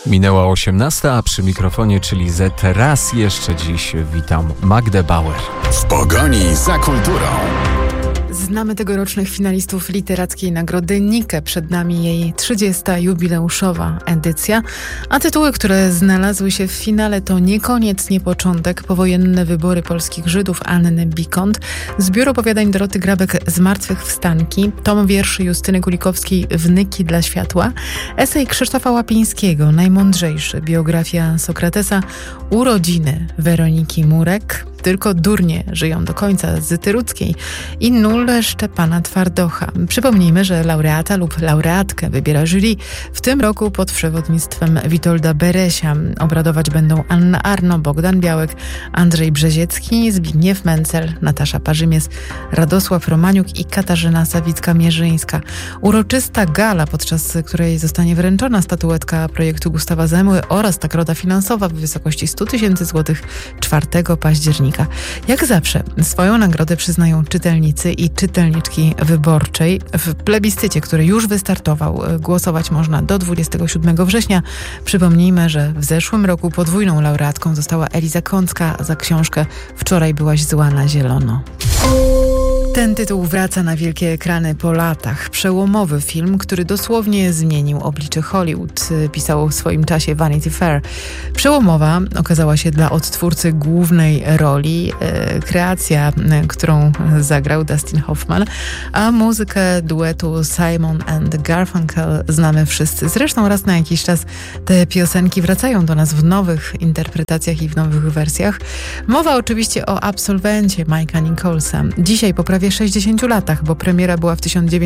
Minęła 18, a przy mikrofonie, czyli Z, raz jeszcze dziś witam Magdę Bauer. W pogoni za kulturą. Znamy tegorocznych finalistów literackiej nagrody Nike. Przed nami jej 30. jubileuszowa edycja. A tytuły, które znalazły się w finale to Nie koniec, nie początek, Powojenne wybory polskich Żydów Anny Bikont, zbiór opowiadań Doroty Grabek Zmartwychwstanki, tom wierszy Justyny Kulikowskiej Wnyki dla światła, esej Krzysztofa Łapińskiego Najmądrzejszy, biografia Sokratesa, Urodziny Weroniki Murek, Tylko durnie żyją do końca Zyty Rudzkiej i Nul Szczepana Twardocha. Przypomnijmy, że laureata lub laureatkę wybiera jury. W tym roku pod przewodnictwem Witolda Beresia obradować będą Anna Arno, Bogdan Białek, Andrzej Brzeziecki, Zbigniew Mencel, Natasza Parzymies, Radosław Romaniuk i Katarzyna Sawicka-Mierzyńska. Uroczysta gala, podczas której zostanie wręczona statuetka projektu Gustawa Zemły oraz nagroda finansowa w wysokości 100 000 złotych 4 października. Jak zawsze swoją nagrodę przyznają czytelnicy i czytelniczki Wyborczej. W plebiscycie, który już wystartował, głosować można do 27 września. Przypomnijmy, że w zeszłym roku podwójną laureatką została Eliza Kącka za książkę Wczoraj byłaś zła na zielono. Ten tytuł wraca na wielkie ekrany po latach. Przełomowy film, który dosłownie zmienił oblicze Hollywood, pisał w swoim czasie Vanity Fair. Przełomowa okazała się dla odtwórcy głównej roli kreacja, którą zagrał Dustin Hoffman, a muzykę duetu Simon and Garfunkel znamy wszyscy. Zresztą raz na jakiś czas te piosenki wracają do nas w nowych interpretacjach i w nowych wersjach. Mowa oczywiście o absolwencie Mike'a Nicholsa. Dzisiaj po prawie 60 latach, bo premiera była w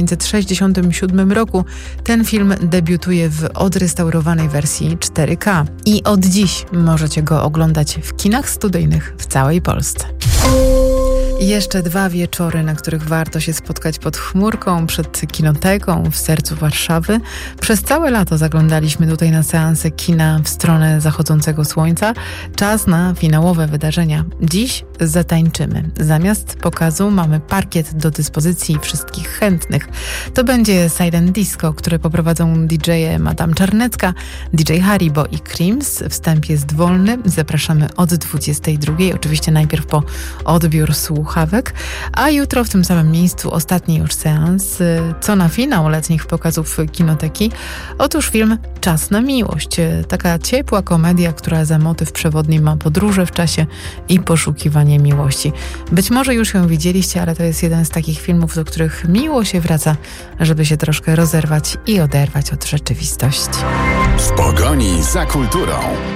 1967 roku. Ten film debiutuje w odrestaurowanej wersji 4K. I od dziś możecie go oglądać w kinach studyjnych w całej Polsce. Jeszcze 2 wieczory, na których warto się spotkać pod chmurką, przed kinoteką w sercu Warszawy. Przez całe lato zaglądaliśmy tutaj na seanse kina w stronę zachodzącego słońca. Czas na finałowe wydarzenia. Dziś zatańczymy. Zamiast pokazu mamy parkiet do dyspozycji wszystkich chętnych. To będzie Silent Disco, które poprowadzą DJ-e Madame Czarnecka, DJ Haribo i Creams. Wstęp jest wolny. Zapraszamy od 22. Oczywiście najpierw po odbiór słuchawek. A jutro w tym samym miejscu ostatni już seans. Co na finał letnich pokazów kinoteki? Otóż film Czas na miłość. Taka ciepła komedia, która za motyw przewodni ma podróże w czasie i poszukiwanie miłości. Być może już ją widzieliście, ale to jest jeden z takich filmów, do których miło się wraca, żeby się troszkę rozerwać i oderwać od rzeczywistości. W pogoni za kulturą.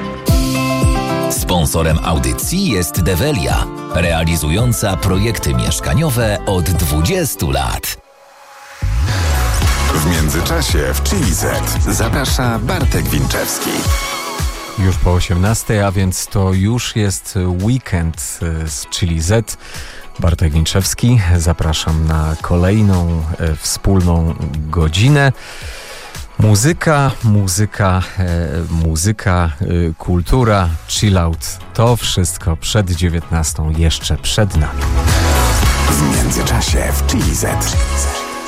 Sponsorem audycji jest Develia, realizująca projekty mieszkaniowe od 20 lat. W międzyczasie w Chili Z zaprasza Bartek Winczewski. Już po 18, a więc to już jest weekend z Chili Z. Bartek Winczewski, zapraszam na kolejną wspólną godzinę. Muzyka, kultura, chill out, to wszystko przed 19, jeszcze przed nami. W międzyczasie w Chili Z.